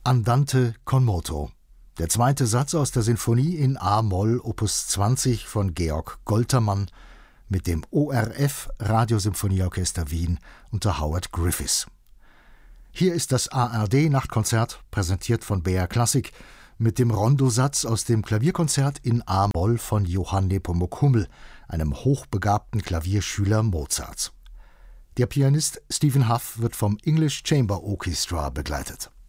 Andante con moto, der zweite Satz aus der Sinfonie in a-Moll Opus 20 von Georg Goltermann mit dem ORF Radiosymphonieorchester Wien unter Howard Griffiths. Hier ist das ARD-Nachtkonzert, präsentiert von BR Klassik, mit dem Rondosatz aus dem Klavierkonzert in a-Moll von Johann Nepomuk Hummel, einem hochbegabten Klavierschüler Mozarts. Der Pianist Stephen Hough wird vom English Chamber Orchestra begleitet.